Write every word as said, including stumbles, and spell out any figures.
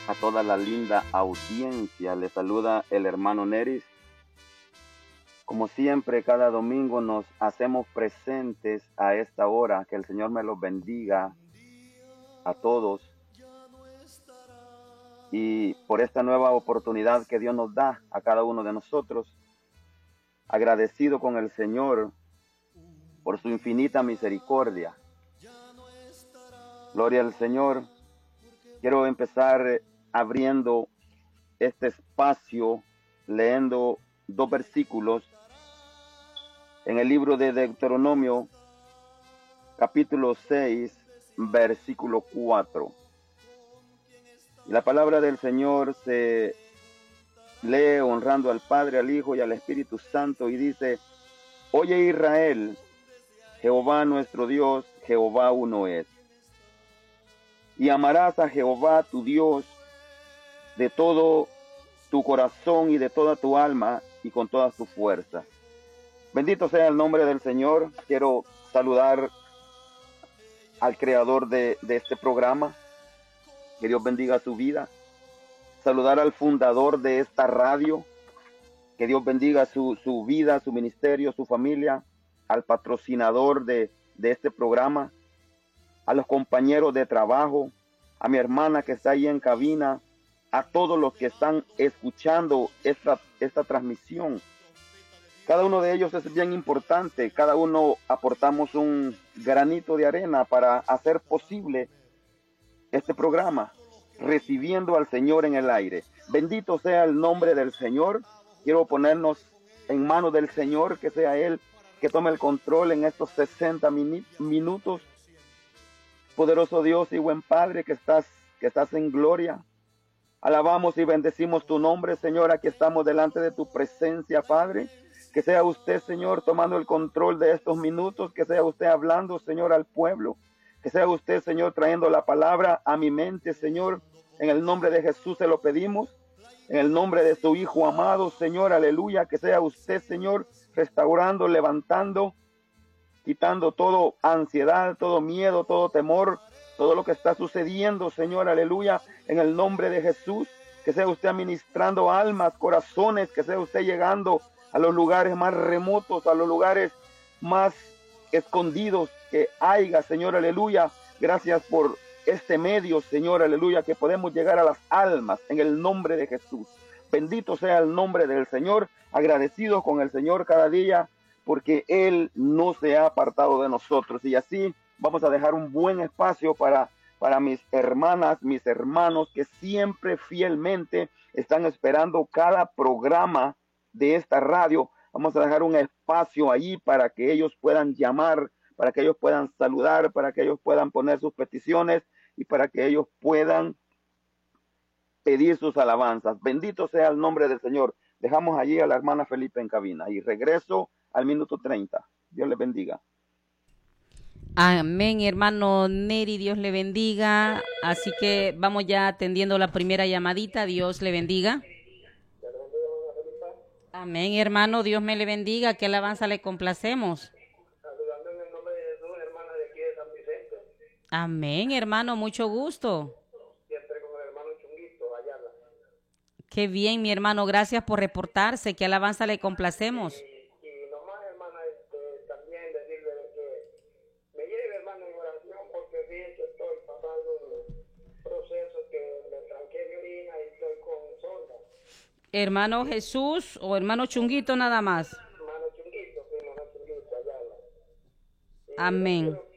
a toda la linda audiencia. Le saluda el hermano Neris. Como siempre, cada domingo nos hacemos presentes a esta hora. Que el Señor me los bendiga a todos. Y por esta nueva oportunidad que Dios nos da a cada uno de nosotros, agradecido con el Señor por su infinita misericordia. Gloria al Señor. Quiero empezar abriendo este espacio leyendo dos versículos en el libro de Deuteronomio, capítulo seis, versículo cuatro. Y la palabra del Señor se lee honrando al Padre, al Hijo y al Espíritu Santo y dice: Oye Israel, Jehová nuestro Dios, Jehová uno es. Y amarás a Jehová tu Dios de todo tu corazón y de toda tu alma y con todas tus fuerzas. Bendito sea el nombre del Señor. Quiero saludar al creador de, de este programa. Que Dios bendiga su vida. Saludar al fundador de esta radio. Que Dios bendiga su, su vida, su ministerio, su familia. Al patrocinador de, de este programa. A los compañeros de trabajo. A mi hermana que está ahí en cabina. A todos los que están escuchando esta, esta transmisión. Cada uno de ellos es bien importante. Cada uno aportamos un granito de arena para hacer posible este programa, recibiendo al Señor en el aire. Bendito sea el nombre del Señor. Quiero ponernos en manos del Señor, que sea Él que tome el control en estos sesenta minutos. Poderoso Dios y buen Padre, que estás, que estás en gloria. Alabamos y bendecimos tu nombre, Señor. Aquí estamos delante de tu presencia, Padre. Que sea usted, Señor, tomando el control de estos minutos. Que sea usted hablando, Señor, al pueblo. Que sea usted, Señor, trayendo la palabra a mi mente, Señor. En el nombre de Jesús se lo pedimos. En el nombre de su Hijo amado, Señor, aleluya. Que sea usted, Señor, restaurando, levantando, quitando todo ansiedad, todo miedo, todo temor, todo lo que está sucediendo, Señor, aleluya. En el nombre de Jesús, que sea usted administrando almas, corazones, que sea usted llegando a los lugares más remotos, a los lugares más escondidos que haya, Señor, aleluya. Gracias por este medio, Señor, aleluya, que podemos llegar a las almas en el nombre de Jesús. Bendito sea el nombre del Señor, agradecidos con el Señor cada día, porque Él no se ha apartado de nosotros. Y así vamos a dejar un buen espacio para, para mis hermanas, mis hermanos, que siempre fielmente están esperando cada programa de esta radio. Vamos a dejar un espacio ahí para que ellos puedan llamar, para que ellos puedan saludar, para que ellos puedan poner sus peticiones y para que ellos puedan pedir sus alabanzas. Bendito sea el nombre del Señor. Dejamos allí a la hermana Felipe en cabina y regreso al minuto treinta. Dios les bendiga. Amén, hermano Neri, Dios le bendiga. Así que vamos ya atendiendo la primera llamadita. Dios le bendiga. Amén, hermano, Dios me le bendiga. ¿Qué alabanza le complacemos? Saludando en el nombre de Jesús, hermana de aquí de San Vicente. Amén, hermano, mucho gusto. Siempre con el hermano Chunguito, Ayala. Qué bien, mi hermano, gracias por reportarse. ¿Qué alabanza le complacemos? Y, y nomás, hermana, este, también decirle de que me lleve, hermano, en oración, porque fíjense que estoy pasando un proceso que me tranqué mi orina y estoy con sonda. ¿Hermano Jesús o hermano Chunguito nada más? Hermano Chunguito, sí, hermano Chunguito, Ayala. Y Amén. quiero